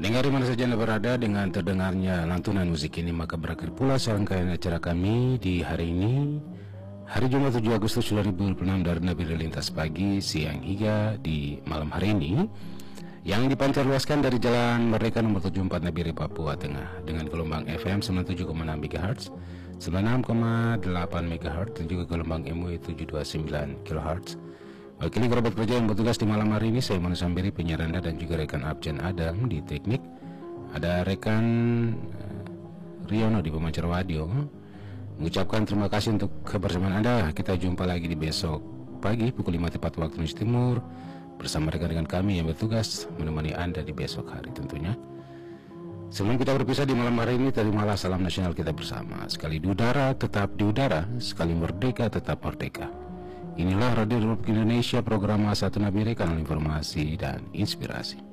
Pendengar di mana saja Anda berada, dengan terdengarnya lantunan musik ini maka berakhir pula serangkaian acara kami di hari ini, hari Jumat 7 Agustus 2026 dari Nabire Lintas Pagi, Siang hingga di malam hari ini, yang dipancar luaskan dari Jalan Merdeka nomor 74 Nabire, Papua Tengah, dengan gelombang FM 97,6 MHz, 96,8 MHz, dan juga gelombang MW 729 kHz. Wakili kerabat kerja yang bertugas di malam hari ini, saya Manu Sambiri, penyiar Anda, dan juga rekan Abjan Adam di teknik. Ada rekan Riono di pemancar radio. Mengucapkan terima kasih untuk kebersamaan Anda. Kita jumpa lagi di besok pagi pukul 5 tepat waktu Indonesia Timur bersama rekan-rekan kami yang bertugas menemani Anda di besok hari tentunya. Sebelum kita berpisah di malam hari ini, terimalah salam nasional kita bersama. Sekali di udara, tetap di udara. Sekali merdeka, tetap merdeka. Inilah Radio Republik Indonesia, program A1 Nabire, kanal informasi dan inspirasi.